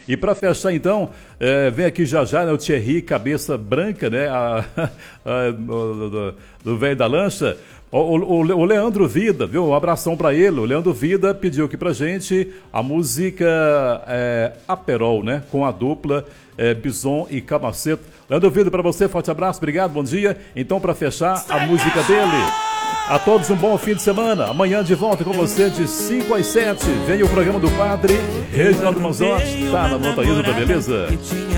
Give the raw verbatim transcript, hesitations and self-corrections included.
E para fechar então, é, vem aqui já já, né, o Thierry, cabeça branca, né? A, a, do, do velho da lancha. O, o, o Leandro Vida, viu? Um abração para ele. O Leandro Vida pediu aqui pra gente a música é, Aperol, né? Com a dupla é, Bison e Camaceta. Leandro Vida, para você, forte abraço, obrigado, bom dia. Então, para fechar, a música dele. A todos um bom fim de semana. Amanhã de volta com você de cinco às sete. Vem o programa do Padre Reginaldo Manzotti. Tá na Montanha da Beleza?